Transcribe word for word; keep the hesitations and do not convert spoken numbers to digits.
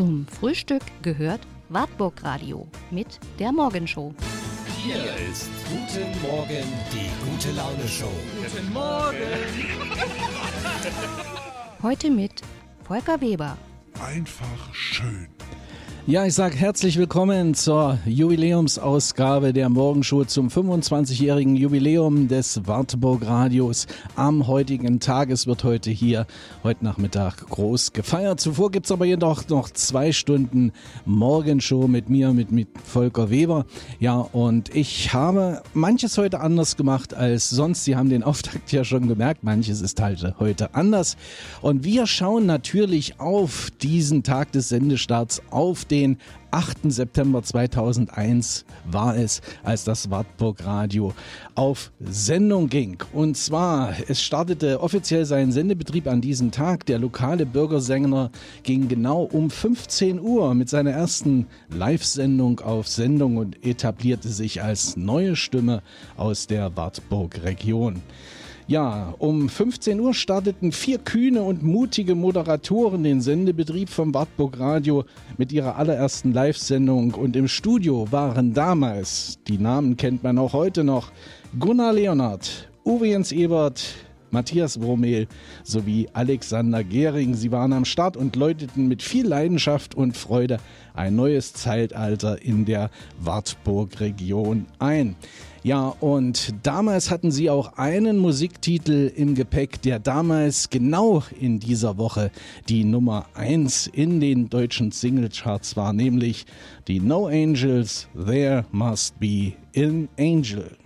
Zum Frühstück gehört Wartburg Radio mit der Morgenshow. Hier ist Guten Morgen, die gute Laune Show. Guten Morgen. Heute mit Volker Weber. Einfach schön. Ja, ich sage herzlich willkommen zur Jubiläumsausgabe der Morgenshow zum fünfundzwanzigjährigen Jubiläum des Wartburg Radios am heutigen Tag. Es wird heute hier, heute Nachmittag groß gefeiert. Zuvor gibt's aber jedoch noch zwei Stunden Morgenshow mit mir, mit, mit Volker Weber. Ja, und ich habe manches heute anders gemacht als sonst. Sie haben den Auftakt ja schon gemerkt, manches ist halt heute anders. Und wir schauen natürlich auf diesen Tag des Sendestarts, auf den achten September zweitausendeins war es, als das Wartburg Radio auf Sendung ging. Und zwar, es startete offiziell seinen Sendebetrieb an diesem Tag. Der lokale Bürgersänger ging genau um fünfzehn Uhr mit seiner ersten Live-Sendung auf Sendung und etablierte sich als neue Stimme aus der Wartburg-Region. Ja, um fünfzehn Uhr starteten vier kühne und mutige Moderatoren den Sendebetrieb vom Wartburg Radio mit ihrer allerersten Live-Sendung. Und im Studio waren damals, die Namen kennt man auch heute noch, Gunnar Leonard, Uwe Jens Ebert, Matthias Bromehl sowie Alexander Gehring. Sie waren am Start und läuteten mit viel Leidenschaft und Freude ein neues Zeitalter in der Wartburg-Region ein. Ja, und damals hatten sie auch einen Musiktitel im Gepäck, der damals genau in dieser Woche die Nummer eins in den deutschen Singlecharts war, nämlich die No Angels, There Must Be an Angel.